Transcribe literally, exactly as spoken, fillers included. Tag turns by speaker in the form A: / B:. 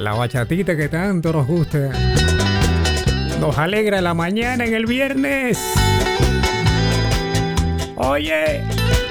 A: La bachatita que tanto nos gusta. Nos alegra la mañana en el viernes. Oye.